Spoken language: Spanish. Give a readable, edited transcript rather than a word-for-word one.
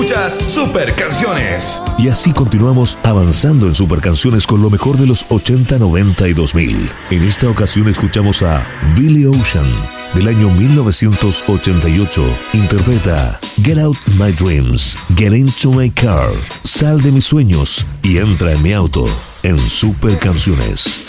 Escuchas Super Canciones. Y así continuamos avanzando en Super Canciones con lo mejor de los 80, 90 y 2000. En esta ocasión escuchamos a Billy Ocean, del año 1988. Interpreta Get Out My Dreams, Get Into My Car, Sal de mis sueños y entra en mi auto, en Super Canciones.